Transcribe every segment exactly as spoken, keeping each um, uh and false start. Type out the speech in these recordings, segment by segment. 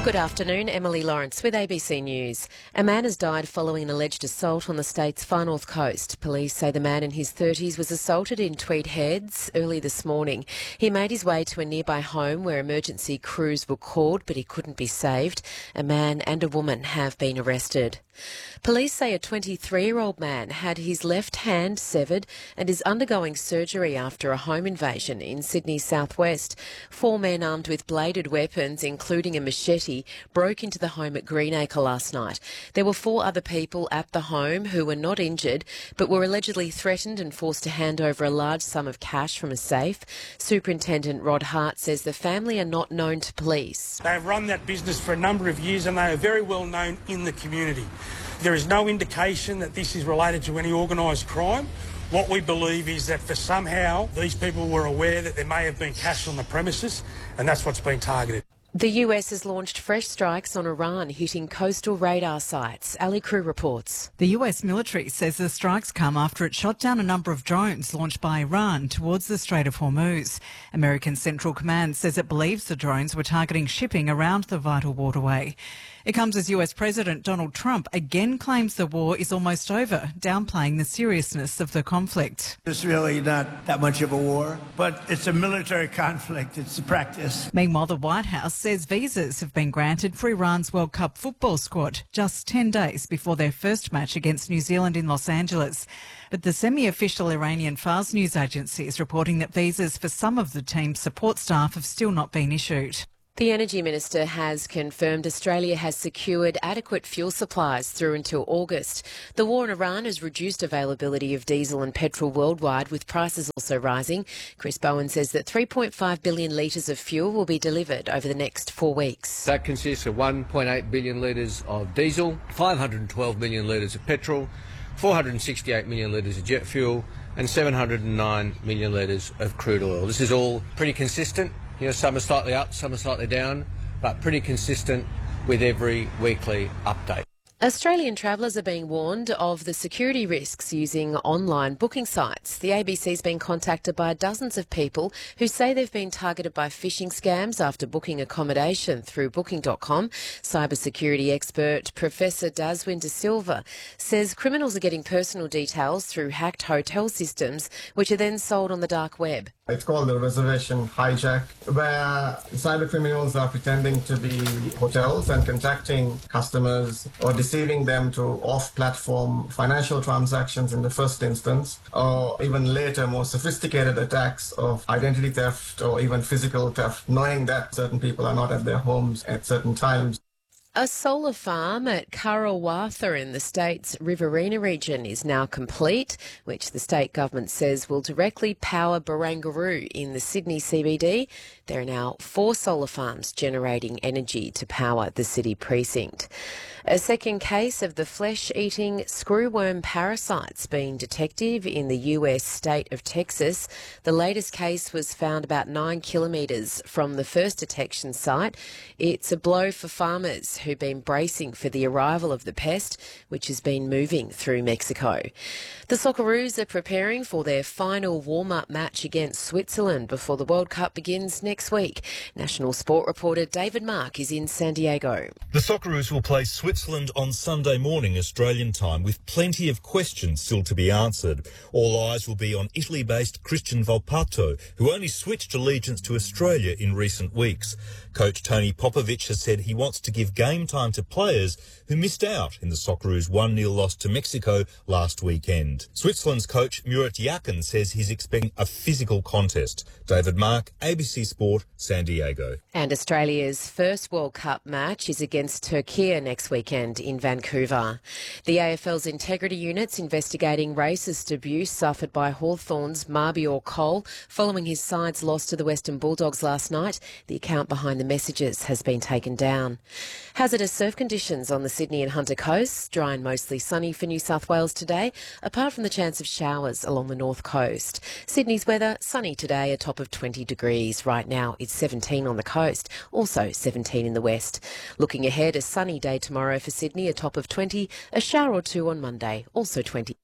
Good afternoon, Emily Lawrence with A B C News. A man has died following an alleged assault on the state's far north coast. Police say the man in his thirties was assaulted in Tweed Heads early this morning. He made his way to a nearby home where emergency crews were called, but he couldn't be saved. A man and a woman have been arrested. Police say a twenty-three-year-old man had his left hand severed and is undergoing surgery after a home invasion in Sydney's southwest. Four men armed with bladed weapons, including a machete, broke into the home at Greenacre last night. There were four other people at the home who were not injured but were allegedly threatened and forced to hand over a large sum of cash from a safe. Superintendent Rod Hart says the family are not known to police. They have run that business for a number of years and they are very well known in the community. There is no indication that this is related to any organised crime. What we believe is that for somehow these people were aware that there may have been cash on the premises, and that's what's been targeted. The U S has launched fresh strikes on Iran, hitting coastal radar sites. Ali Crew reports. The U S military says the strikes come after it shot down a number of drones launched by Iran towards the Strait of Hormuz. American Central Command says it believes the drones were targeting shipping around the vital waterway. It comes as U S President Donald Trump again claims the war is almost over, downplaying the seriousness of the conflict. It's really not that much of a war, but it's a military conflict. It's a practice. Meanwhile, the White House says visas have been granted for Iran's World Cup football squad just ten days before their first match against New Zealand in Los Angeles. But the semi-official Iranian Fars news agency is reporting that visas for some of the team's support staff have still not been issued. The Energy Minister has confirmed Australia has secured adequate fuel supplies through until August. The war in Iran has reduced availability of diesel and petrol worldwide, with prices also rising. Chris Bowen says that three point five billion litres of fuel will be delivered over the next four weeks. That consists of one point eight billion litres of diesel, five hundred twelve million litres of petrol, four hundred sixty-eight million litres of jet fuel and seven hundred nine million litres of crude oil. This is all pretty consistent. You know, some are slightly up, some are slightly down, but pretty consistent with every weekly update. Australian travellers are being warned of the security risks using online booking sites. The A B C's been contacted by dozens of people who say they've been targeted by phishing scams after booking accommodation through booking dot com. Cybersecurity expert Professor Daswin De Silva says criminals are getting personal details through hacked hotel systems, which are then sold on the dark web. It's called the reservation hijack, where cyber criminals are pretending to be hotels and contacting customers or deceiving them to off-platform financial transactions in the first instance, or even later more sophisticated attacks of identity theft or even physical theft, knowing that certain people are not at their homes at certain times. A solar farm at Karawatha in the state's Riverina region is now complete, which the state government says will directly power Barangaroo in the Sydney C B D. There are now four solar farms generating energy to power the city precinct. A second case of the flesh-eating screwworm parasites being detected in the U S state of Texas. The latest case was found about nine kilometres from the first detection site. It's a blow for farmers who've been bracing for the arrival of the pest, which has been moving through Mexico. The Socceroos are preparing for their final warm-up match against Switzerland before the World Cup begins next week. National Sport reporter David Mark is in San Diego. The Socceroos will play Switzerland on Sunday morning Australian time, with plenty of questions still to be answered. All eyes will be on Italy-based Christian Volpato, who only switched allegiance to Australia in recent weeks. Coach Tony Popovic has said he wants to give game time to players who missed out in the Socceroos' one nil loss to Mexico last weekend. Switzerland's coach Murat Yakin says he's expecting a physical contest. David Mark, A B C Sport, San Diego. And Australia's first World Cup match is against Turkey next weekend in Vancouver. The A F L's integrity unit's investigating racist abuse suffered by Hawthorn's Mabior Cole following his side's loss to the Western Bulldogs last night. The account behind the messages has been taken down. Hazardous surf conditions on the Sydney and Hunter coasts. Dry and mostly sunny for New South Wales today, apart from the chance of showers along the north coast. Sydney's weather, sunny today, a top of twenty degrees. Right now it's seventeen on the coast, also seventeen in the west. Looking ahead, a sunny day tomorrow for Sydney, a top of twenty, a shower or two on Monday, also twenty.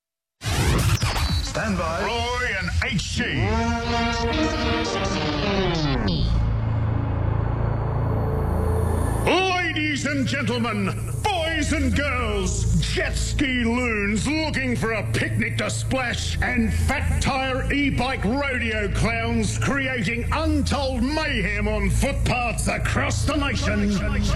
Stand by. Roy and H G. Ladies and gentlemen, boys and girls, jet ski loons looking for a picnic to splash, and fat tyre e-bike rodeo clowns creating untold mayhem on footpaths across the nation.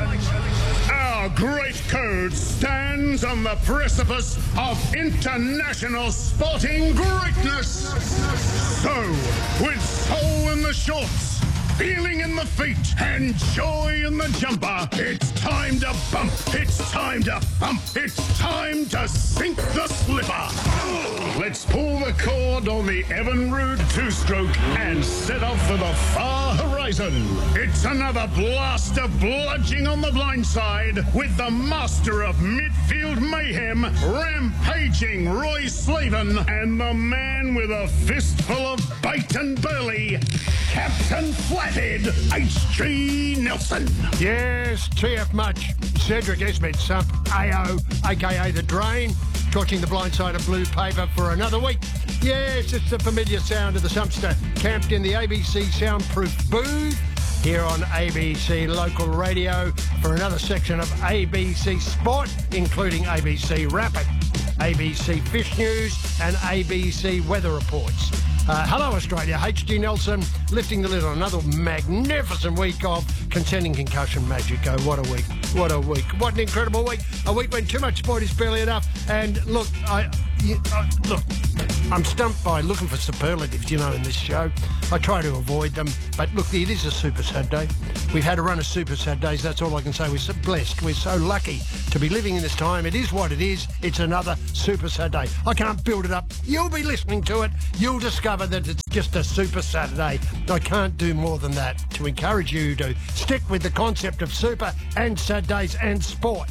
Our great code stands on the precipice of international sporting greatness. So, with soul in the shorts, feeling in the feet, and joy in the jumper, it's time to bump, it's time to thump, it's time to sink the slipper. Let's pull the cord on the Evinrude two-stroke and set off for the far horizon. It's another blast of bludging on the blind side with the master of midfield mayhem, rampaging Roy Slaven, and the man with a fistful of bait and burley, Captain Flathead H G Nelson. Yes, T F much. Cedric Esmed Sump, A O, a k a The Drain, torching the blind side of blue paper for another week. Yes, it's the familiar sound of the Sumpster, camped in the A B C soundproof booth here on A B C Local Radio for another section of A B C Sport, including A B C Rapid, A B C Fish News and A B C Weather Reports. Uh, hello Australia, H G Nelson lifting the lid on another magnificent week of contending concussion magic. Oh, what a week, what a week, what an incredible week. A week when too much sport is barely enough. And look, I, you, uh, look, I'm stumped by looking for superlatives, you know, in this show. I try to avoid them, but look, it is a super Saturday. We've had a run of super Saturdays, that's all I can say. We're so blessed, we're so lucky to be living in this time. It is what it is, it's another super Saturday. I can't build it up. You'll be listening to it, you'll discover that it's just a super Saturday. I can't do more than that to encourage you to stick with the concept of super and Saturdays and sport.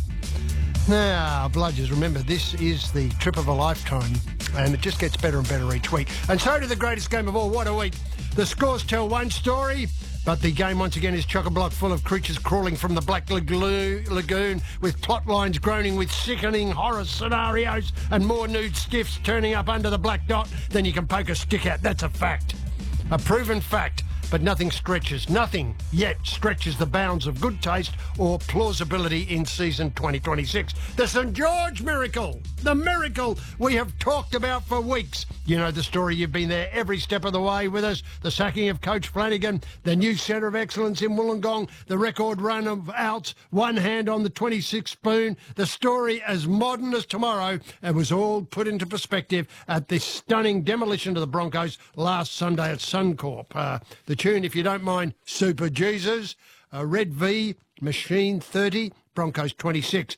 Now, bludgers, remember, this is the trip of a lifetime, and it just gets better and better each week. And so to the greatest game of all. What a week. The scores tell one story, but the game once again is chock-a-block full of creatures crawling from the Black Lagoon, with plot lines groaning with sickening horror scenarios and more nude stiffs turning up under the black dot than you can poke a stick at. That's a fact. A proven fact. But nothing stretches, nothing yet stretches the bounds of good taste or plausibility in season twenty twenty-six. The St George miracle, the miracle we have talked about for weeks. You know the story, you've been there every step of the way with us. The sacking of Coach Flanagan, the new centre of excellence in Wollongong, the record run of outs, one hand on the twenty-sixth spoon. The story as modern as tomorrow. It was all put into perspective at this stunning demolition of the Broncos last Sunday at Suncorp. Uh, the tune, if you don't mind, Super Jesus, uh, Red V, Machine thirty, Broncos twenty-six.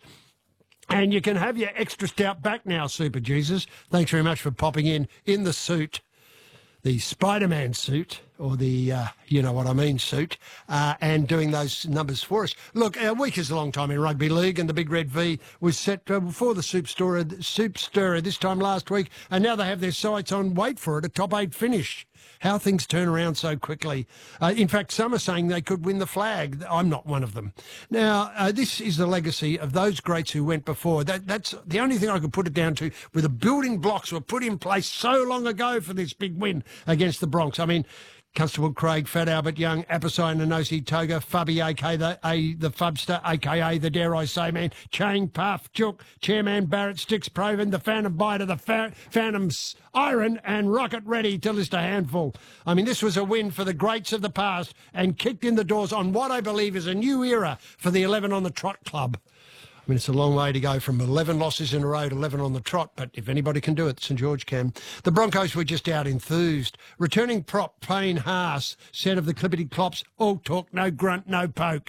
And you can have your extra stout back now, Super Jesus. Thanks very much for popping in, in the suit, the Spider-Man suit, or the, uh, you know what I mean, suit, uh, and doing those numbers for us. Look, our week is a long time in rugby league, and the Big Red V was set uh, before the Soup Stirrer, Soup Stirrer this time last week, and now they have their sights on, wait for it, a top eight finish. How things turn around so quickly. Uh, in fact, some are saying they could win the flag. I'm not one of them. Now, uh, this is the legacy of those greats who went before. That, that's the only thing I could put it down to, where the building blocks were put in place so long ago for this big win against the Bronx. I mean, Constable Craig, Fat Albert Young, Apasai Nanosi Toga, Fubby, a k a the, a, the Fubster, a k a the Dare I Say Man, Chang, Puff, Chook, Chairman Barrett, Sticks, Proven, the Phantom Biter, the fa- Phantom's Iron, and Rocket Ready to list a handful. I mean, this was a win for the greats of the past and kicked in the doors on what I believe is a new era for the eleven on the Trot Club. I mean, it's a long way to go from eleven losses in a row to eleven on the trot, but if anybody can do it, St George can. The Broncos were just out enthused. Returning prop Payne Haas said of the Clippity Clops, all talk, no grunt, no poke.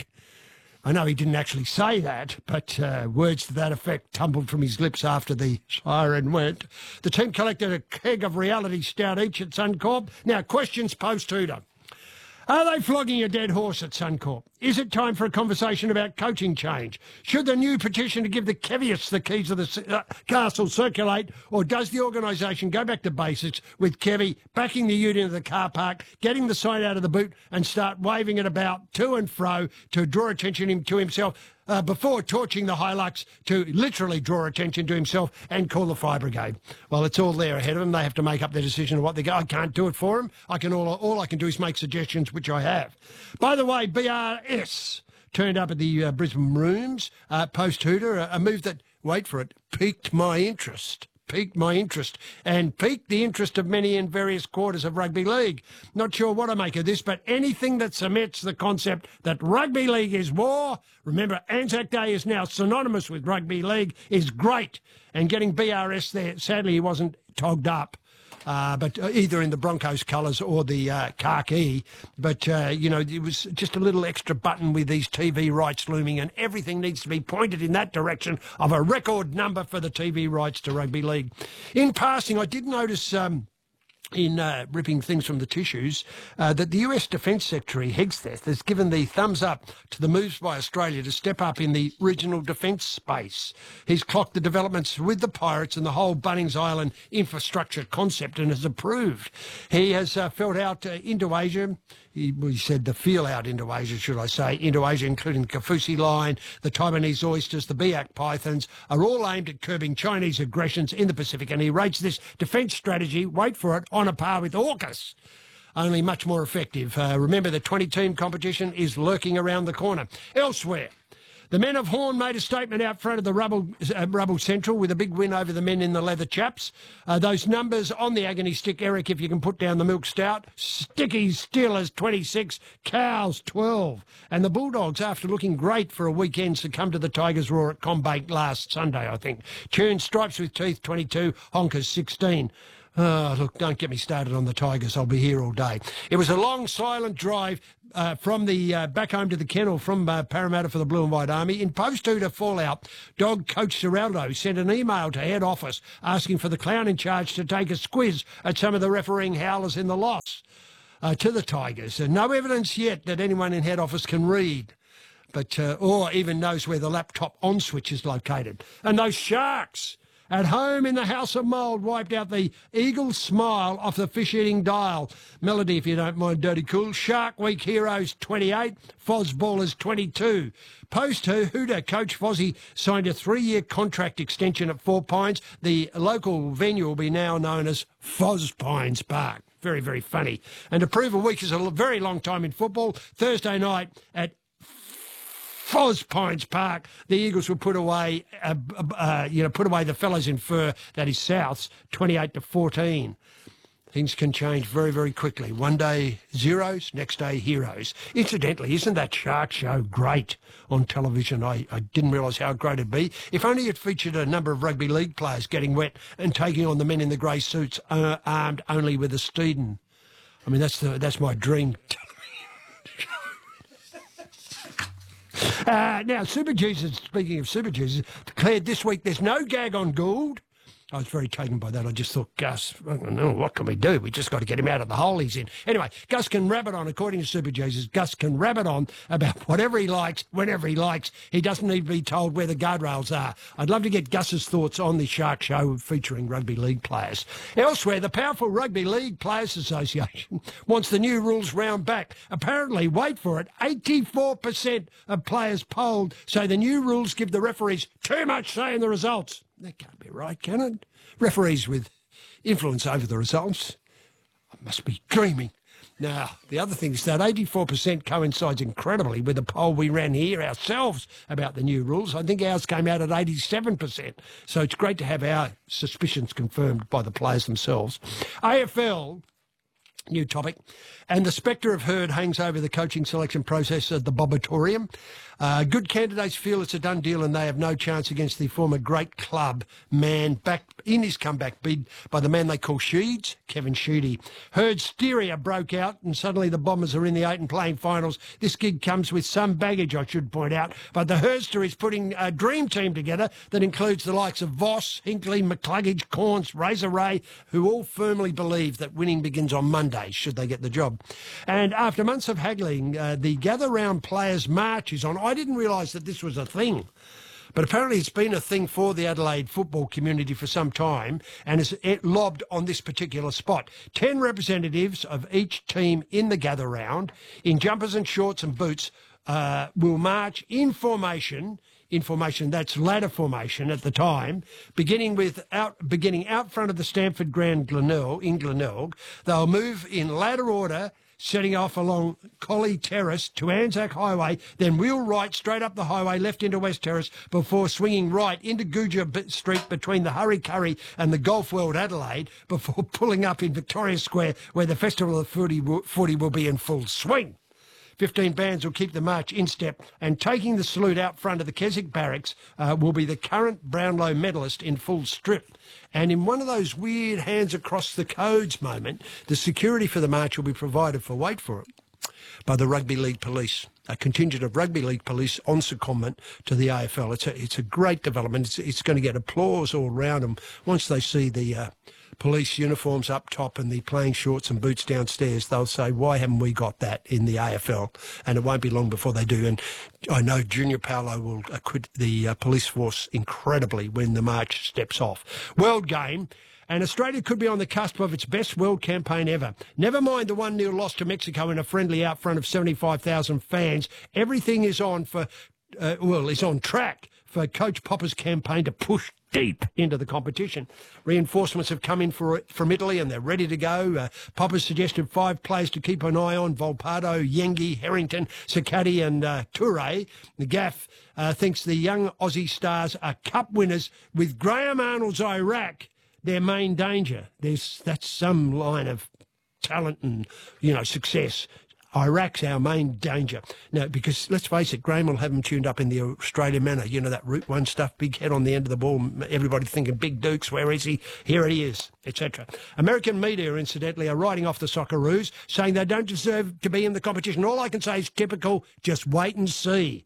I know he didn't actually say that, but uh, words to that effect tumbled from his lips after the siren went. The team collected a keg of reality stout each at Suncorp. Now, questions post-Hooter. Are they flogging a dead horse at Suncorp? Is it time for a conversation about coaching change? Should the new petition to give the Kevious the keys of the uh, castle circulate, or does the organisation go back to basics with Kevy backing the ute into the car park, getting the sign out of the boot and start waving it about to and fro to draw attention to himself uh, before torching the Hilux to literally draw attention to himself and call the fire brigade? Well, it's all there ahead of them. They have to make up their decision of what they go. I can't do it for them. I can all, all I can do is make suggestions, which I have. By the way, B R S turned up at the uh, Brisbane Rooms uh, post-Hooter, a, a move that, wait for it, piqued my interest. piqued my interest and piqued the interest of many in various quarters of rugby league. Not sure what I make of this, but anything that cements the concept that rugby league is war, remember Anzac Day is now synonymous with rugby league, is great. And getting B R S there, sadly he wasn't togged up. Uh, but uh, either in the Broncos colours or the uh, khaki. But, uh, you know, it was just a little extra button with these T V rights looming, and everything needs to be pointed in that direction of a record number for the T V rights to rugby league. In passing, I did notice... Um, in uh, ripping things from the tissues, uh, that the U S Defence Secretary, Hegseth, has given the thumbs up to the moves by Australia to step up in the regional defence space. He's clocked the developments with the pirates and the whole Bunnings Island infrastructure concept and has approved. He has uh, felt out uh, Indo-Asia. He, well, he said the feel-out Indo-Asia, should I say, Indo-Asia, including the Kafusi Line, the Taiwanese oysters, the Biak pythons, are all aimed at curbing Chinese aggressions in the Pacific, and he rates this defence strategy, wait for it, on a par with AUKUS, only much more effective. Uh, remember, the twenty-team competition is lurking around the corner. Elsewhere, the men of Horn made a statement out front of the Rubble, uh, Rubble Central with a big win over the men in the leather chaps. Uh, those numbers on the agony stick, Eric, if you can put down the milk stout. Sticky Steelers twenty-six, Cows twelve. And the Bulldogs, after looking great for a weekend, succumbed to the Tigers' roar at Combank last Sunday, I think. Tune Stripes with Teeth twenty-two, Honkers sixteen. Oh, look, don't get me started on the Tigers. I'll be here all day. It was a long, silent drive uh, from the uh, back home to the kennel from uh, Parramatta for the Blue and White Army. In post-Hooter fallout, dog coach Ciraldo sent an email to head office asking for the clown in charge to take a squiz at some of the refereeing howlers in the loss uh, to the Tigers. And no evidence yet that anyone in head office can read, but uh, or even knows where the laptop on switch is located. And those Sharks... at home in the House of Mould, wiped out the eagle smile off the fish-eating dial. Melody, if you don't mind, Dirty Cool. Shark Week Heroes twenty-eight, Foz Ballers twenty-two. Post-Hooter, Coach Fozzie signed a three-year contract extension at Four Pines. The local venue will be now known as Foz Pines Park. Very, very funny. And Approval Week is a very long time in football. Thursday night at Foz Pines Park, the Eagles will put away, uh, uh, you know, put away the fellas in fur, that is Souths, twenty-eight to fourteen. Things can change very, very quickly. One day zeros, next day heroes. Incidentally, isn't that Shark Show great on television? I, I didn't realise how great it'd be. If only it featured a number of rugby league players getting wet and taking on the men in the grey suits, uh, armed only with a Steeden. I mean, that's the that's my dream. Uh, now, Super Jesus, speaking of Super Jesus, declared this week there's no gag on Gould. I was very taken by that. I just thought, Gus, I don't know, what can we do? We just got to get him out of the hole he's in. Anyway, Gus can rabbit on, according to Super Jesus, Gus can rabbit on about whatever he likes, whenever he likes. He doesn't need to be told where the guardrails are. I'd love to get Gus's thoughts on the Shark Show featuring rugby league players. Elsewhere, the powerful Rugby League Players Association wants the new rules round back. Apparently, wait for it, eighty-four percent of players polled say the new rules give the referees too much say in the results. That can't be right, can it? Referees with influence over the results. I must be dreaming. Now, the other thing is that eighty-four percent coincides incredibly with the poll we ran here ourselves about the new rules. I think ours came out at eighty-seven percent. So it's great to have our suspicions confirmed by the players themselves. A F L... new topic. And the spectre of Herd hangs over the coaching selection process at the Bobatorium. Uh, good candidates feel it's a done deal and they have no chance against the former great club man back in his comeback bid by the man they call Sheeds, Kevin Sheedy. Herd's hysteria broke out and suddenly the Bombers are in the eight and playing finals. This gig comes with some baggage, I should point out, but the Herdster is putting a dream team together that includes the likes of Voss, Hinkley, McCluggage, Corns, Razor Ray, who all firmly believe that winning begins on Monday, should they get the job. And after months of haggling, uh, the Gather Round Players March is on. I didn't realise that this was a thing, but apparently it's been a thing for the Adelaide football community for some time and is lobbed on this particular spot. Ten representatives of each team in the Gather Round, in jumpers and shorts and boots, uh, will march in formation in formation, that's ladder formation at the time, beginning with out beginning out front of the Stamford Ground Glenelg, in Glenelg. They'll move in ladder order setting off along Collie Terrace to Anzac Highway, then wheel right straight up the highway, left into West Terrace, before swinging right into Guja Street between the Hurry Curry and the Golf World Adelaide, before pulling up in Victoria Square, where the Festival of Footy, footy will be in full swing. Fifteen bands will keep the march in step, and taking the salute out front of the Keswick Barracks uh, will be the current Brownlow medalist in full strip. And in one of those weird hands across the codes moment, the security for the march will be provided for, wait for it, by the Rugby League Police, a contingent of Rugby League Police on secondment to the A F L. It's a, it's a great development. It's, it's going to get applause all around them once they see the uh, police uniforms up top and the playing shorts and boots downstairs. They'll say, why haven't we got that in the A F L? And it won't be long before they do. And I know Junior Paolo will acquit the uh, police force incredibly when the march steps off. World game. And Australia could be on the cusp of its best world campaign ever. Never mind the one nil loss to Mexico in a friendly out front of seventy-five thousand fans. Everything is on for, uh, well, is on track for Coach Popper's campaign to push deep into the competition. Reinforcements have come in for, from Italy and they're ready to go. Uh, Popper suggested five players to keep an eye on: Volpato, Yengi, Harrington, Sakati and uh, Toure. The Gaff uh, thinks the young Aussie stars are cup winners, with Graham Arnold's Iraq their main danger. There's that's some line of talent and, you know, success. Iraq's our main danger. Now, because let's face it, Graham will have them tuned up in the Australian manner. You know, that Route One stuff, big head on the end of the ball, everybody thinking Big Dukes, where is he? Here he is, et cetera. American media, incidentally, are writing off the Socceroos, saying they don't deserve to be in the competition. All I can say is typical, just wait and see.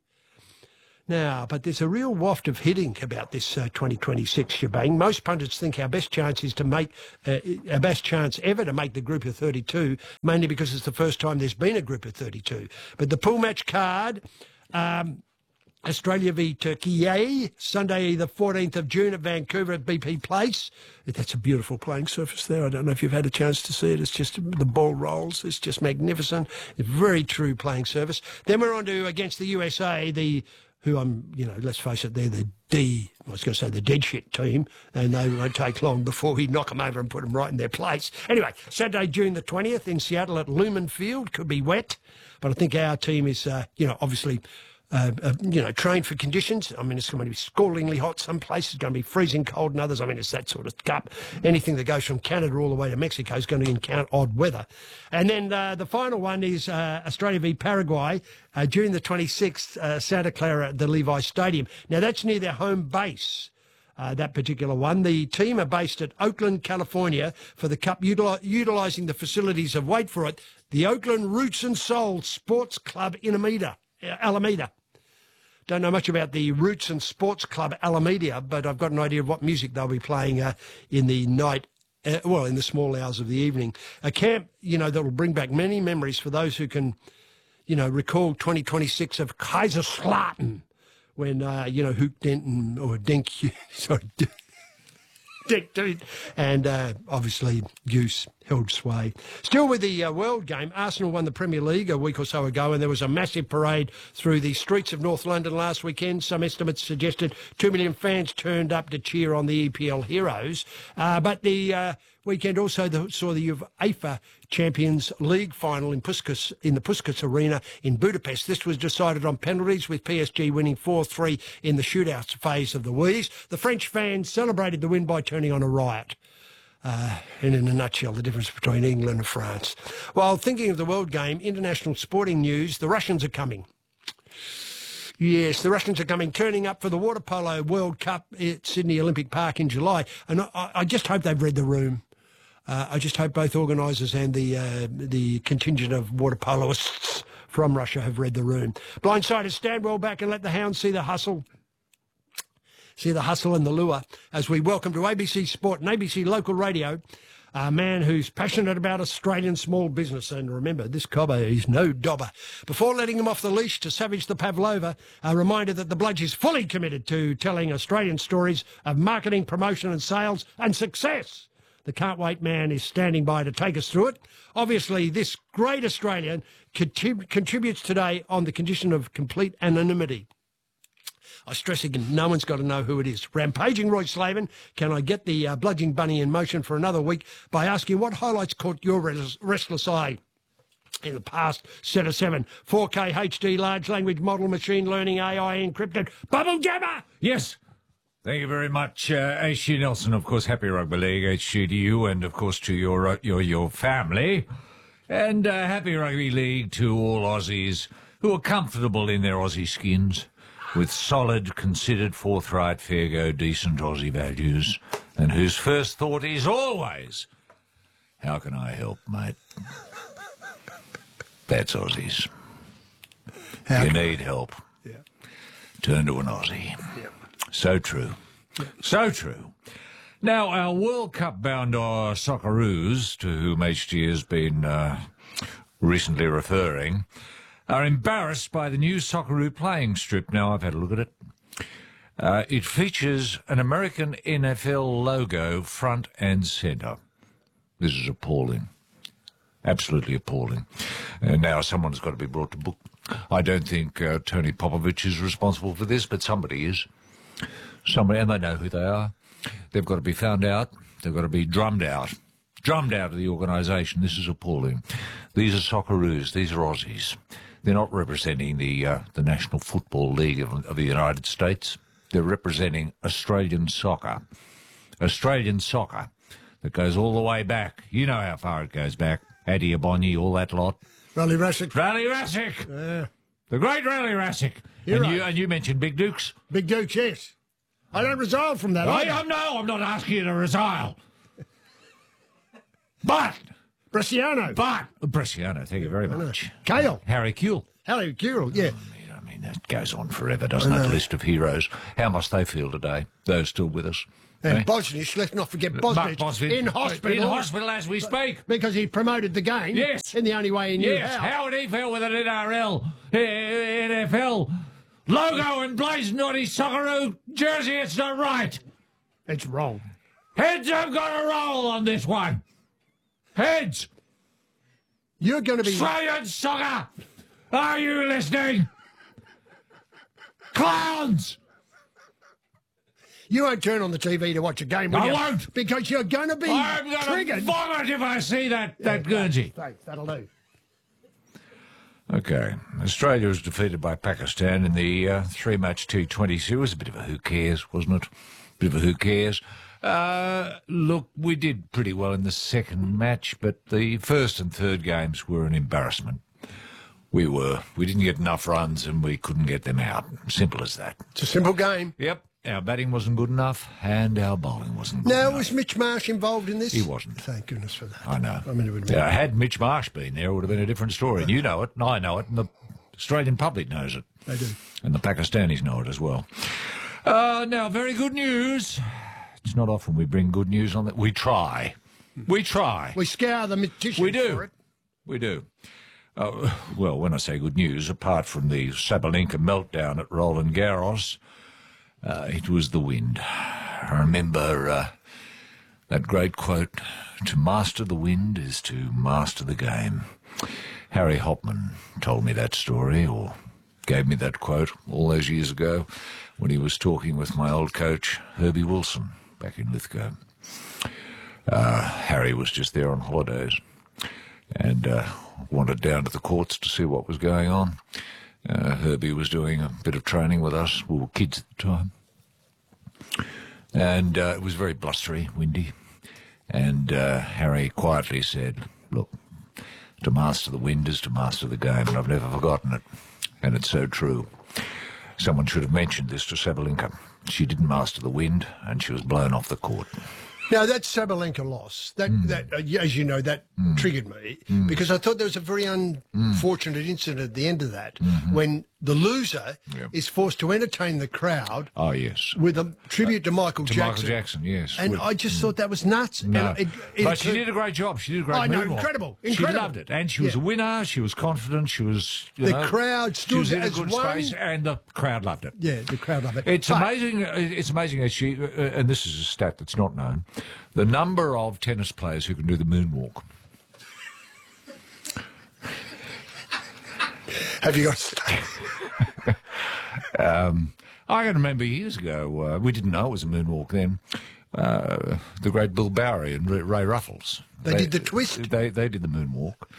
Now, but there's a real waft of hitting about this uh, twenty twenty-six shebang. Most pundits think our best chance is to make, uh, our best chance ever to make the group of thirty-two, mainly because it's the first time there's been a group of thirty-two. But the pool match card, um, Australia v Turkey, Sunday the fourteenth of June at Vancouver at B P Place. That's a beautiful playing surface there. I don't know if you've had a chance to see it. It's just, the ball rolls. It's just magnificent. It's a very true playing surface. Then we're on to, against the U S A, the who I'm, you know, let's face it, they're the D, I was going to say the dead shit team, and they won't take long before we knock them over and put them right in their place. Anyway, Saturday, June the twentieth in Seattle at Lumen Field. Could be wet, but I think our team is, uh, you know, obviously, uh, uh, you know, trained for conditions. I mean, it's going to be scaldingly hot some places, it's going to be freezing cold in others. I mean, it's that sort of cup. Anything that goes from Canada all the way to Mexico is going to encounter odd weather. And then uh, the final one is uh, Australia v Paraguay, uh, June the twenty-sixth, uh, Santa Clara at the Levi Stadium. Now, that's near their home base. Uh, that particular one. The team are based at Oakland, California for the Cup, util- utilising the facilities of, wait for it, the Oakland Roots and Soul Sports Club in Alameda. Uh, Alameda. Don't know much about the Roots and Sports Club Alameda, but I've got an idea of what music they'll be playing uh, in the night, uh, well, in the small hours of the evening. A camp, you know, that will bring back many memories for those who can, you know, recall twenty twenty-six of Kaiserslautern, when, uh, you know, Hook Denton, or Denk, sorry, Denk Dude, and uh, obviously Goose held sway. Still with the uh, World Game, Arsenal won the Premier League a week or so ago, and there was a massive parade through the streets of North London last weekend. Some estimates suggested two million fans turned up to cheer on the E P L heroes. Uh, but the uh, weekend also the, saw the UEFA Champions League final in Puskas, in the Puskas Arena in Budapest. This was decided on penalties, with P S G winning four three in the shootouts phase of the Wheeze. The French fans celebrated the win by turning on a riot. Uh, and in a nutshell, the difference between England and France. While thinking of the World Game, international sporting news, the Russians are coming. Yes, the Russians are coming, turning up for the Water Polo World Cup at Sydney Olympic Park in July. And I, I just hope they've read the room. Uh, I just hope both organisers and the uh, the contingent of water poloists from Russia have read the room. Blindsiders, stand well back and let the hounds see the hustle. See the hustle and the lure as we welcome to A B C Sport and A B C Local Radio a man who's passionate about Australian small business. And remember, this cobber is no dobber. Before letting him off the leash to savage the Pavlova, a reminder that the Bludge is fully committed to telling Australian stories of marketing, promotion and sales and success. The Can't Wait man is standing by to take us through it. Obviously, this great Australian contrib- contributes today on the condition of complete anonymity. I stress again, no one's got to know who it is. Rampaging Roy Slavin, can I get the uh, bludgeoning bunny in motion for another week by asking what highlights caught your restless eye? In the past set of seven, four K H D large language model, machine learning, A I encrypted. Bubble Jammer! Yes. Thank you very much, uh, H G Nelson. Of course, happy Rugby League, H G to you, and of course to your uh, your your family, and uh, happy Rugby League to all Aussies who are comfortable in their Aussie skins, with solid, considered, forthright, fair go, decent Aussie values, and whose first thought is always, "How can I help, mate?" That's Aussies. How you need help. Yeah. Turn to an Aussie. Yeah. So true. Yeah. So true. Now, our World Cup bound uh, Socceroos, to whom H G has been uh, recently referring, are embarrassed by the new Socceroo playing strip. Now, I've had a look at it. Uh, it features an American N F L logo front and centre. This is appalling. Absolutely appalling. And now someone's got to be brought to book. I don't think uh, Tony Popovich is responsible for this, but somebody is. Somebody, and they know who they are. They've got to be found out. They've got to be drummed out. Drummed out of the organisation. This is appalling. These are Socceroos. These are Aussies. They're not representing the uh, the National Football League of, of the United States. They're representing Australian soccer. Australian soccer that goes all the way back. You know how far it goes back. Addy Abonyi, all that lot. Rally Rassick. Rally Rassick! Yeah. The great Rally Rassick. You're and, right. you, and you mentioned Big Dukes. Big Dukes, yes. I don't resile from that. I, either. I'm, no, I'm not asking you to resile. But... Bresciano. But... Bresciano, thank you very much. Kale. Harry Kewell. Harry Kewell, yeah. I mean, that goes on forever, doesn't it? List of heroes. How must they feel today, those still with us? And eh? Bosnich, let's not forget Bosnich, Bosnich. in hospital. In hospital as we speak. Because he promoted the game. Yes. In the only way he knew yes. how. How would he feel with an N R L, N F L logo emblazoned on his Socceroo jersey? It's not right. It's wrong. Heads have got a roll on this one. Heads. You're going to be... Australian soccer. Are you listening? Clowns. You won't turn on the T V to watch a game, will I you? won't. Because you're going to be I'm going triggered. to vomit if I see that, that yeah, Guernsey. Thanks, that'll do. Okay. Australia was defeated by Pakistan in the uh, three-match T twenty series. A bit of a who cares, wasn't it? Bit of a who cares. Uh, look, we did pretty well in the second match, but the first and third games were an embarrassment. We were. We didn't get enough runs and we couldn't get them out. Simple as that. It's a simple game. Yep. Our batting wasn't good enough and our bowling wasn't good now, enough. was Mitch Marsh involved in this? He wasn't. Thank goodness for that. I know. I mean, it would be... uh, had Mitch Marsh been there, it would have been a different story. And you know it, and I know it, and the Australian public knows it. They do. And the Pakistanis know it as well. Uh, now, very good news. It's not often we bring good news on that. We try. We try. We scour the magicians We do. for it. We do. Uh, well, when I say good news, apart from the Sabalenka meltdown at Roland Garros, uh, it was the wind. I remember uh, that great quote, "To master the wind is to master the game." Harry Hopman told me that story, or gave me that quote, all those years ago when he was talking with my old coach, Herbie Wilson, back in Lithgow. Uh, Harry was just there on holidays and uh, wandered down to the courts to see what was going on. Uh, Herbie was doing a bit of training with us. We were kids at the time. And uh, it was very blustery, windy. And uh, Harry quietly said, "Look, to master the wind is to master the game," and I've never forgotten it. And it's so true. Someone should have mentioned this to Sabalenka. She didn't master the wind, and she was blown off the court. Now, that Sabalenka loss, that, mm. that uh, as you know, that mm. triggered me mm. because I thought there was a very unfortunate mm. incident at the end of that mm-hmm. when the loser yeah. is forced to entertain the crowd. Oh, yes. With a tribute to Michael to Jackson. Michael Jackson, yes. And with, I just mm. thot that was nuts. No. And it, it, but she did a great job. She did a great I know, moonwalk. incredible, incredible. She loved it. And she was yeah. a winner. She was confident. She was, you the know, crowd stood she was in as a good one. space, and the crowd loved it. Yeah, the crowd loved it. It's but, amazing. It's amazing, actually, uh, and this is a stat that's not known, the number of tennis players who can do the moonwalk. Have you got... um, I can remember years ago, uh, we didn't know it was a moonwalk then, uh, the great Bill Bowery and Ray Ruffles. They, they did the twist. They, they did the moonwalk.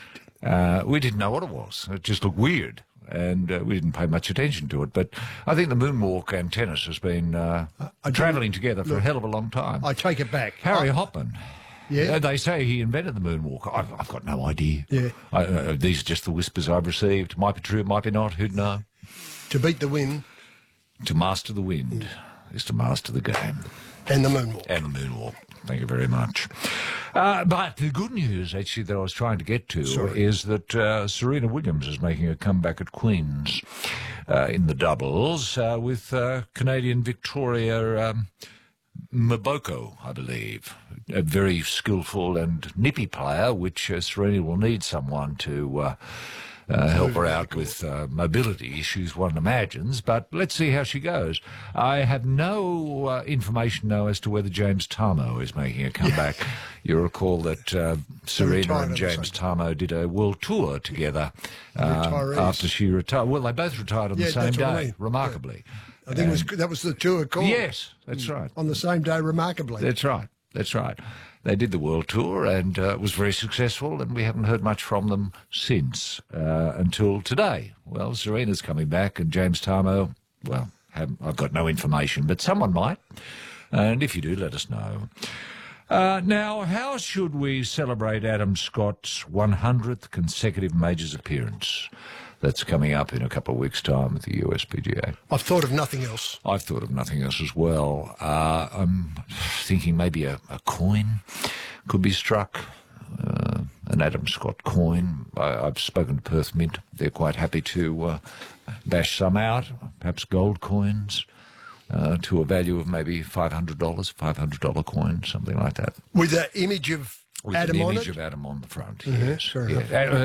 Uh, we didn't know what it was. It just looked weird, and uh, we didn't pay much attention to it. But I think the moonwalk and tennis has been uh, travelling together for look, a hell of a long time. I take it back. Harry I, Hopman. Yeah. Uh, they say he invented the moonwalk. I've, I've got no idea. Yeah. I, uh, these are just the whispers I've received. Might be true, might be not. Who'd know? To beat the wind. To master the wind mm. is to master the game. And the moonwalk. And the moonwalk. Thank you very much. Uh, but the good news, actually, that I was trying to get to Sorry. is that uh, Serena Williams is making a comeback at Queen's uh, in the doubles uh, with uh, Canadian Victoria um, Mboko, I believe. A very skillful and nippy player, which uh, Serena will need someone to uh, uh, help her out with uh, mobility issues, one imagines. But let's see how she goes. I have no uh, information, though, as to whether James Tarmo is making a comeback. You recall that uh, Serena and James Tarmo did a world tour together uh, after she retired. Well, they both retired on yeah, the same day, I mean. remarkably. Yeah. I think it was, that was the tour call. Yes, that's right. On the same day, remarkably. That's right. That's right. They did the world tour and uh, it was very successful, and we haven't heard much from them since uh, until today. Well, Serena's coming back, and James Tarmo, well, have, I've got no information, but someone might. And if you do, let us know. Uh, now, how should we celebrate Adam Scott's one hundredth consecutive majors appearance? That's coming up in a couple of weeks' time at the U S P G A. I've thought of nothing else. I've thought of nothing else as well. Uh, I'm thinking maybe a, a coin could be struck, uh, an Adam Scott coin. I, I've spoken to Perth Mint. They're quite happy to uh, bash some out, perhaps gold coins, uh, to a value of maybe five hundred dollars, five hundred dollars coin, something like that. With an image of With Adam an on image it? of Adam on the front, Mm-hmm. yes. Fair Yeah. enough.